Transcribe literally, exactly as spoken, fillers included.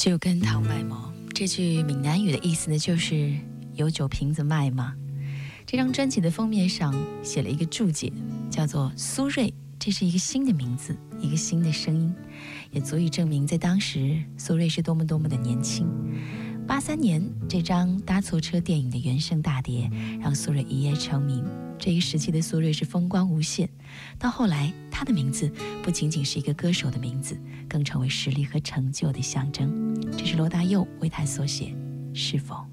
酒跟桃卖毛，这句闽南语的意思呢，就是有酒瓶子卖吗？这张专辑的封面上写了一个注解，叫做苏芮，这是一个新的名字，一个新的声音，也足以证明在当时苏芮是多么多么的年轻。八三年这张搭错车电影的原声大碟让苏芮一夜成名，这一时期的苏芮是风光无限，到后来她的名字不仅仅是一个歌手的名字，更成为实力和成就的象征。这是罗大佑为她所写，是否